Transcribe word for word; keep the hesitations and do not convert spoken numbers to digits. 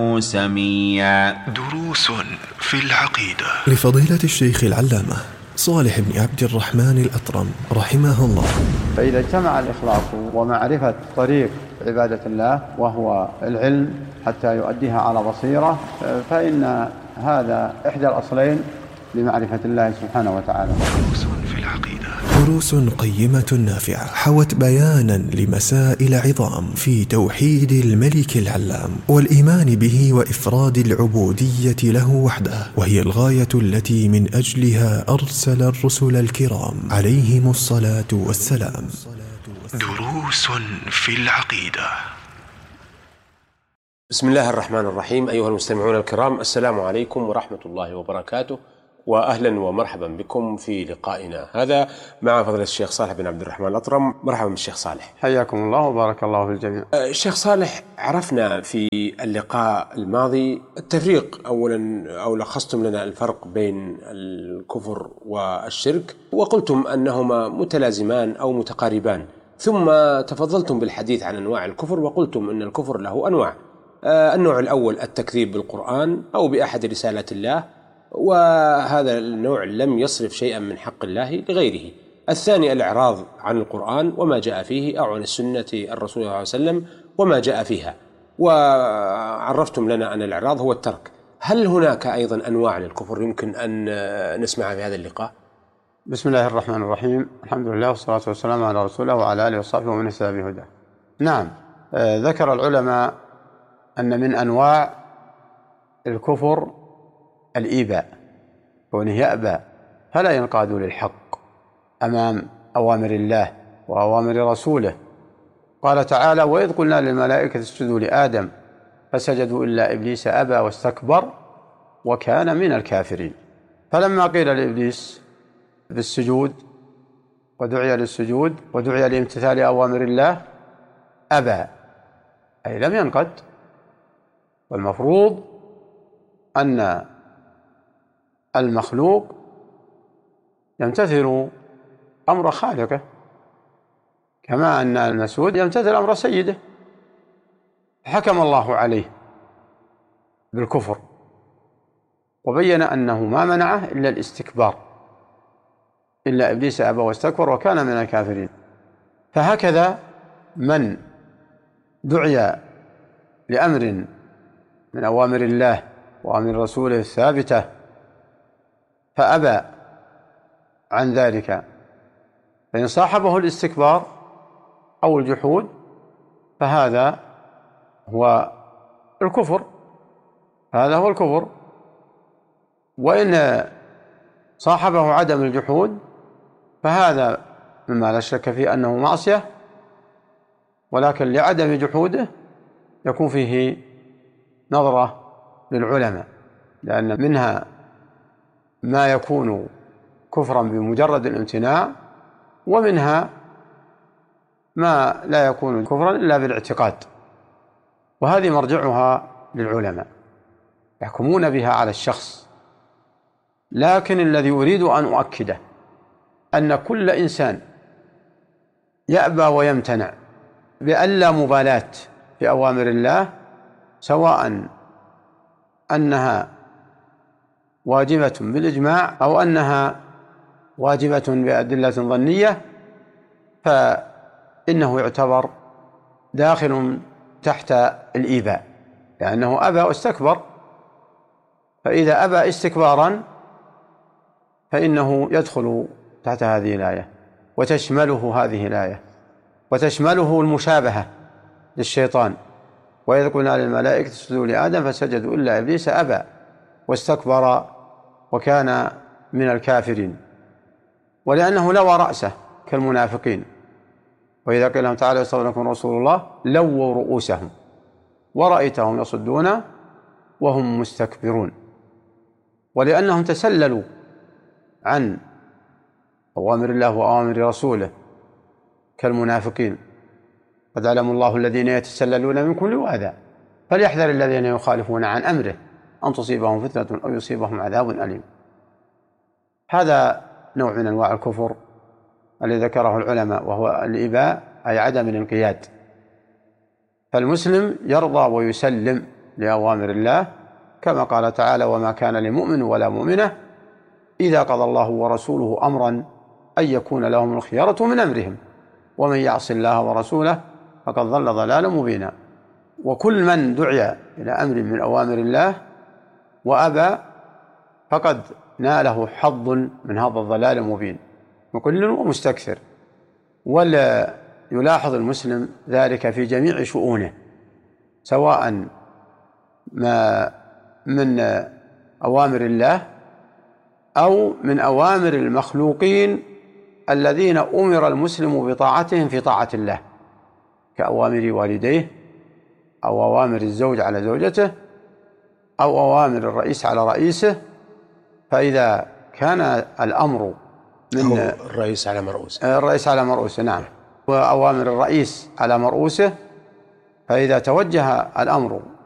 سميا. دروس في العقيدة لفضيلة الشيخ العلامة صالح بن عبد الرحمن الأطرم رحمه الله. فإذا اجتمع الإخلاص ومعرفة طريق عبادة الله وهو العلم حتى يؤديها على بصيرة، فإن هذا إحدى الأصلين لمعرفة الله سبحانه وتعالى. دروس في العقيدة دروس قيمة نافعة حوت بيانا لمسائل عظام في توحيد الملك العلام والإيمان به وإفراد العبودية له وحده، وهي الغاية التي من أجلها أرسل الرسل الكرام عليهم الصلاة والسلام. دروس في العقيدة. بسم الله الرحمن الرحيم. أيها المستمعون الكرام، السلام عليكم ورحمة الله وبركاته، وأهلا ومرحبا بكم في لقائنا هذا مع فضيلة الشيخ صالح بن عبد الرحمن الأطرم. مرحبا بالشيخ صالح. حياكم الله وبارك الله في الجميع. الشيخ صالح، عرفنا في اللقاء الماضي التفريق أولا، أو لخصتم لنا الفرق بين الكفر والشرك، وقلتم أنهما متلازمان أو متقاربان، ثم تفضلتم بالحديث عن أنواع الكفر وقلتم أن الكفر له أنواع. النوع الأول التكذيب بالقرآن أو بأحد رسالات الله، وهذا النوع لم يصرف شيئا من حق الله لغيره. الثاني الإعراض عن القرآن وما جاء فيه أو عن السنة الرسول صلى الله عليه وسلم وما جاء فيها، وعرفتم لنا أن الإعراض هو الترك. هل هناك أيضا أنواع للكفر يمكن أن نسمعها في هذا اللقاء؟ بسم الله الرحمن الرحيم، الحمد لله والصلاة والسلام على رسول الله وعلى آله وصحبه ومن اهتدى بهداه. نعم، ذكر العلماء أن من أنواع الكفر الإيباء، كونه يأبى فلا ينقاد للحق أمام أوامر الله وأوامر رسوله. قال تعالى: وإذ قلنا للملائكة اسجدوا لآدم فسجدوا إلا إبليس أبى واستكبر وكان من الكافرين. فلما قيل لإبليس بالسجود ودعي للسجود ودعي لامتثال أوامر الله أبى، أي لم ينقد. والمفروض أن المخلوق يمتثل أمر خالقه، كما أن المسعود يمتثل أمر سيده. حكم الله عليه بالكفر وبين أنه ما منعه إلا الاستكبار، إلا إبليس أبى واستكبر وكان من الكافرين. فهكذا من دعي لأمر من أوامر الله وأمر رسوله الثابتة فأبى عن ذلك، فإن صاحبه الاستكبار أو الجحود فهذا هو الكفر، هذا هو الكفر. وإن صاحبه عدم الجحود فهذا مما لا شك فيه أنه معصية، ولكن لعدم جحوده يكون فيه نظرة للعلماء، لأن منها ما يكون كفرا بمجرد الامتناع، ومنها ما لا يكون كفرا إلا بالاعتقاد، وهذه مرجعها للعلماء يحكمون بها على الشخص. لكن الذي أريد أن أؤكده أن كل إنسان يأبى ويمتنع بألا مبالاة في أوامر الله، سواء أنها واجبة بالإجماع أو أنها واجبة بأدلة ظنية، فإنه يعتبر داخل تحت الإيباء، لأنه أبى واستكبر. فإذا أبى استكبارا فإنه يدخل تحت هذه الآية، وتشمله هذه الآية، وتشمله المشابهة للشيطان: وإذ قلنا للملائكة اسجدوا لآدم فسجدوا إلا إبليس أبى واستكبر وكان من الكافرين. ولأنه لوى رأسه كالمنافقين: وإذا قيل لهم تعالوا يستغفر لكم رسول الله لووا رؤوسهم ورأيتهم يصدون وهم مستكبرون. ولأنهم تسللوا عن أوامر الله وأوامر رسوله كالمنافقين: قد علم الله الذين يتسللون منكم لواذا فليحذر الذين يخالفون عن أمره أن تصيبهم فتنة أو يصيبهم عذاب أليم. هذا نوع من أنواع الكفر الذي ذكره العلماء، وهو الإباء، أي عدم الانقياد. فالمسلم يرضى ويسلم لأوامر الله، كما قال تعالى: وما كان لمؤمن ولا مؤمنة إذا قضى الله ورسوله أمرا أن يكون لهم الخيرة من أمرهم ومن يعص الله ورسوله فقد ضل ضلالا مبينا. وكل من دعي إلى أمر من أوامر الله وأبى فقد ناله حظ من هذا الضلال المبين، وكل مستكثر. ولا يلاحظ المسلم ذلك في جميع شؤونه، سواء ما من أوامر الله أو من أوامر المخلوقين الذين أمر المسلم بطاعتهم في طاعة الله، كأوامر والديه أو أوامر الزوج على زوجته أو أوامر الرئيس على رئيسه. فإذا كان الأمر من الرئيس على مرؤوسه الرئيس على مرؤوسه نعم، وأوامر الرئيس على مرؤوسه، فإذا توجه الأمر